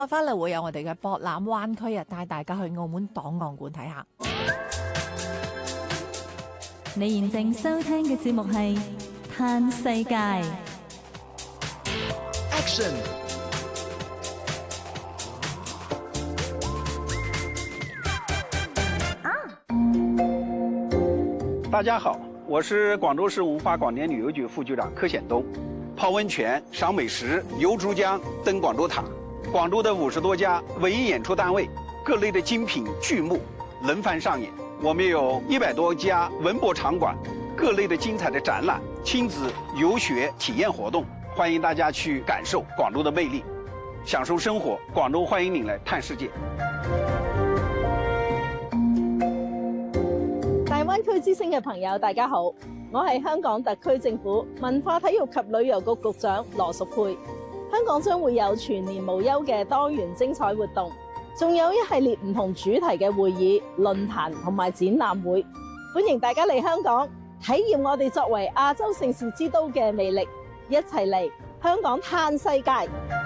翻嚟會有我哋嘅博覽灣區啊，帶大家去澳門檔案館睇下。 你現正收聽嘅節目係《嘆世界》。 Action！ 大家好，我是广州市文化广电旅游局副局长柯显东。泡温泉、赏美食、游珠江、登广州塔，广州的50多家文艺演出单位，各类的精品剧目轮番上演。我们有100多家文博场馆，各类的精彩的展览、亲子游学体验活动，欢迎大家去感受广州的魅力，享受生活。广州欢迎您来探世界。 大灣區之星嘅朋友，大家好，我係香港特區政府文化體育及旅遊局局長羅淑佩。香港將會有全年無休嘅多元精彩活動，仲有一系列唔同主題嘅會議、論壇同埋展覽會，歡迎大家嚟香港體驗我哋作為亞洲盛事之都嘅魅力，一齊嚟香港嘆世界。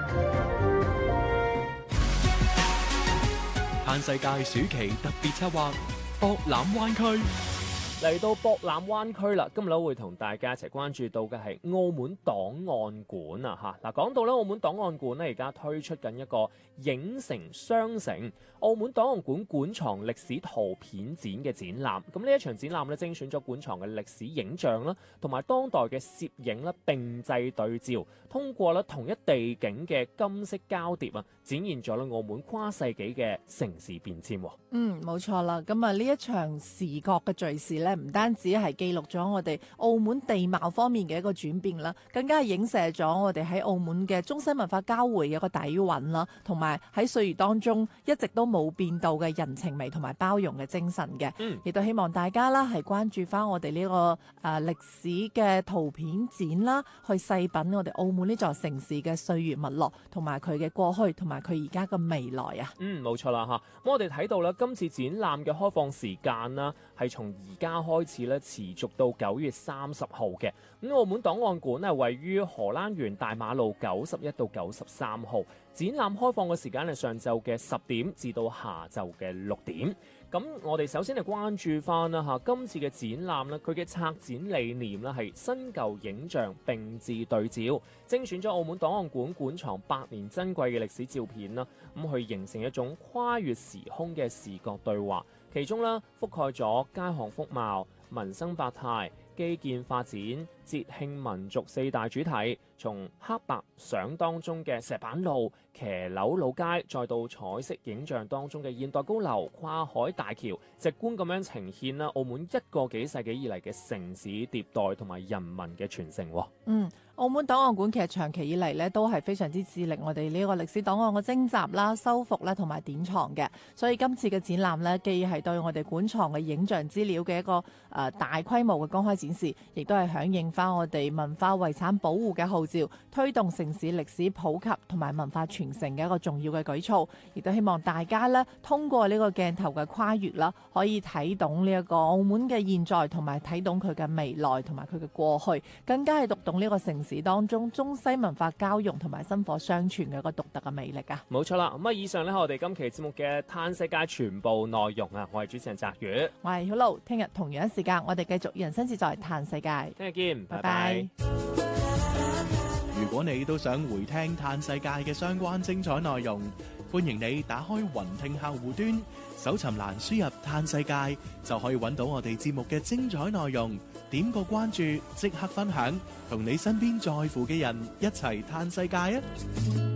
嘆世界暑期特別策劃博覽灣區。 嚟到博覽灣區啦，今日會同大家一齊關注到嘅係澳門檔案館啊嚇。嗱，講到咧澳門檔案館咧，而家推出緊一個影城雙城澳門檔案館館藏歷史圖片展嘅展覽。咁呢一場展覽咧，精選咗館藏嘅歷史影像啦，同埋當代嘅攝影啦，並製對照，通過咧同一地景嘅金色膠碟啊，展現咗咧澳門跨世紀嘅城市變遷。 冇錯啦。咁啊，呢一場視覺嘅敘事咧，唔單止係記錄咗我哋澳門地貌方面嘅一個轉變啦，更加係影射咗我哋喺澳門嘅中西文化交匯嘅一個底蘊啦，同埋喺歲月當中一直都冇變到嘅人情味同埋包容嘅精神嘅。亦都希望大家啦係關注翻我哋呢個歷史嘅圖片展啦，去細品我哋澳門呢座城市嘅歲月脈絡，同埋佢嘅過去同埋佢而家嘅未來啊。 冇錯啦嚇。咁我哋睇到啦，今次展覽嘅開放時間啦，係從而家開始咧，持續到9月30號嘅。咁澳門檔案館係位於荷蘭園大馬路91到93號。展覽開放嘅時間係上晝嘅10點至到下晝嘅6點。咁我哋首先係關注翻啦嚇，今次嘅展覽咧，佢嘅策展理念咧係新舊影像並置對照，精選咗澳門檔案館館藏百年珍貴嘅歷史照片啦，咁去形成一種跨越時空嘅視覺對話。其中咧覆蓋咗街巷風貌、民生百態、基建發展、節慶民族4大主題，從黑白相當中嘅石板路、騎樓老街，再到彩色影像當中嘅現代高樓、跨海大橋，直觀咁樣呈現啦澳門一個幾世紀以嚟嘅城市迭代同埋人民嘅傳承。 澳門檔案館其實長期以嚟咧都係非常之致力我哋呢個歷史檔案嘅徵集啦、修復啦同埋典藏嘅，所以今次嘅展覽咧，既係對我哋館藏嘅影像資料嘅一個大規模嘅公開展示，亦都係響應翻我哋文化遺產保護嘅號召，推動城市歷史普及同埋文化傳承嘅一個重要嘅舉措，亦都希望大家咧通過呢個鏡頭嘅跨越啦，可以睇懂呢一個澳門嘅現在，同埋睇懂佢嘅未來同埋佢嘅過去，更加係讀懂呢個城市當中中西文化交融同埋薪火相傳嘅一個獨特嘅魅力啊！ 冇錯啦，咁以上呢，我哋今期節目嘅嘆世界全部內容啊，我係主持人澤宇， 我係曉露，聽日同樣時間我哋繼續人生自在嘆世界， 聽日見，拜拜。 如果你都想回聽嘆世界嘅相關精彩內容，歡迎你打開雲聽客戶端，搜尋欄輸入嘆世界，就可以揾到我哋節目嘅精彩內容。點個關注，即刻分享，同你身邊在乎嘅人一齊嘆世界啊！